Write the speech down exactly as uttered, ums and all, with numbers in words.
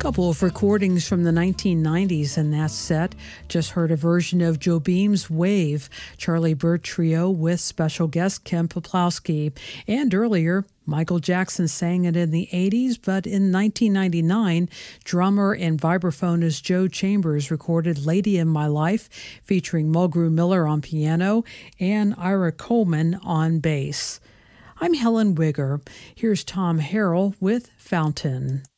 Couple of recordings from the nineteen nineties in that set. Just heard a version of Joe Beam's Wave, Charlie Burt Trio with special guest Ken Poplowski. And earlier, Michael Jackson sang it in the eighties, but in nineteen ninety-nine, drummer and vibraphonist Joe Chambers recorded Lady in My Life, featuring Mulgrew Miller on piano and Ira Coleman on bass. I'm Helen Wigger. Here's Tom Harrell with Fountain.